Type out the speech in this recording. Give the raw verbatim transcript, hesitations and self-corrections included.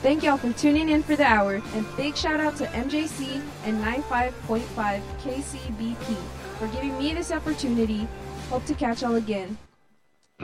Thank y'all for tuning in for the hour, and big shout out to M J C and ninety-five point five K C B P for giving me this opportunity. Hope to catch y'all again.